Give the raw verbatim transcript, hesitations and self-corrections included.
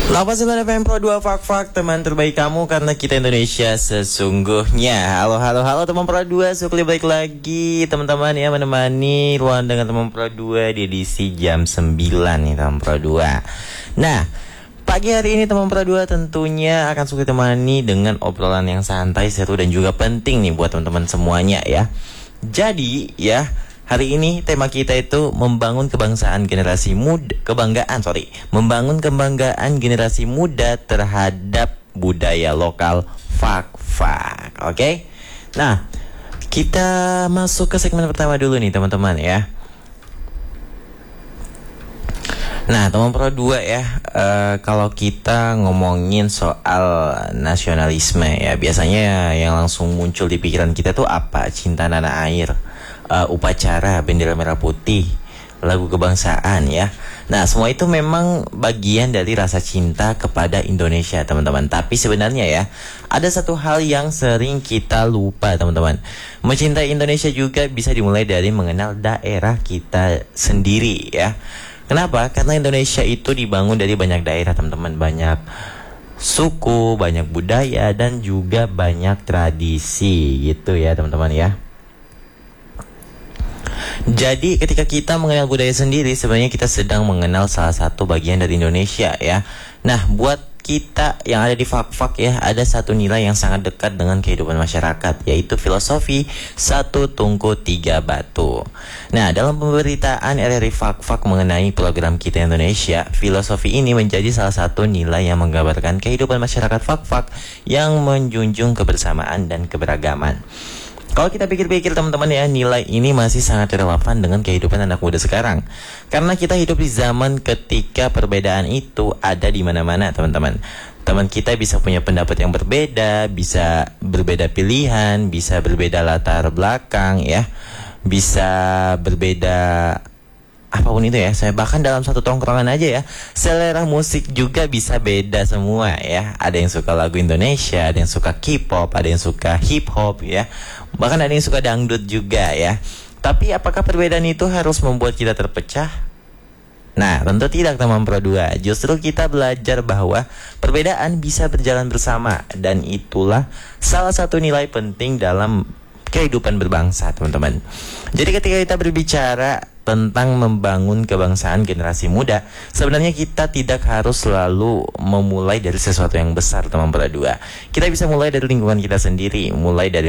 delapan puluh sembilan F M Pro dua Fak-Fak, teman terbaik kamu karena kita Indonesia sesungguhnya. Halo, halo, halo teman Pro dua, Sukli balik lagi teman-teman ya, menemani ruang dengan teman Pro dua di edisi jam sembilan nih teman Pro dua. Nah, pagi hari ini teman Pro dua tentunya akan Sukli temani dengan obrolan yang santai, seru dan juga penting nih buat teman-teman semuanya ya. Jadi ya, hari ini tema kita itu membangun kebangsaan generasi muda, kebanggaan sorry, membangun kebanggaan generasi muda terhadap budaya lokal Fak-Fak. Oke, okay? Nah kita masuk ke segmen pertama dulu nih teman-teman ya. Nah teman Pro dua ya, uh, kalau kita ngomongin soal nasionalisme ya, biasanya yang langsung muncul di pikiran kita tuh apa? Cinta tanah air, uh, upacara bendera merah putih, lagu kebangsaan ya. Nah semua itu memang bagian dari rasa cinta kepada Indonesia teman-teman. Tapi sebenarnya ya, ada satu hal yang sering kita lupa teman-teman. Mencintai Indonesia juga bisa dimulai dari mengenal daerah kita sendiri ya. Kenapa? Karena Indonesia itu dibangun dari banyak daerah teman-teman, banyak suku, banyak budaya dan juga banyak tradisi gitu ya teman-teman ya. Jadi ketika kita mengenal budaya sendiri, sebenarnya kita sedang mengenal salah satu bagian dari Indonesia ya. Nah buat kita yang ada di Fak-Fak ya, ada satu nilai yang sangat dekat dengan kehidupan masyarakat, yaitu filosofi satu tungku tiga batu. Nah dalam pemberitaan R R I Fak-Fak mengenai program Kita Indonesia, filosofi ini menjadi salah satu nilai yang menggambarkan kehidupan masyarakat Fak-Fak yang menjunjung kebersamaan dan keberagaman. Kalau kita pikir-pikir teman-teman ya, nilai ini masih sangat relevan dengan kehidupan anak muda sekarang. Karena kita hidup di zaman ketika perbedaan itu ada di mana-mana teman-teman. Teman kita bisa punya pendapat yang berbeda, bisa berbeda pilihan, bisa berbeda latar belakang ya, bisa berbeda apapun itu ya. Saya bahkan dalam satu tongkrongan aja ya, selera musik juga bisa beda semua ya. Ada yang suka lagu Indonesia, ada yang suka K-pop, ada yang suka hip hop ya, bahkan ada yang suka dangdut juga ya. Tapi apakah perbedaan itu harus membuat kita terpecah? Nah tentu tidak teman Pro dua. Justru kita belajar bahwa perbedaan bisa berjalan bersama, dan itulah salah satu nilai penting dalam kehidupan berbangsa teman-teman. Jadi ketika kita berbicara tentang membangun kebangsaan generasi muda, sebenarnya kita tidak harus selalu memulai dari sesuatu yang besar teman Pro dua. Kita bisa mulai dari lingkungan kita sendiri, mulai dari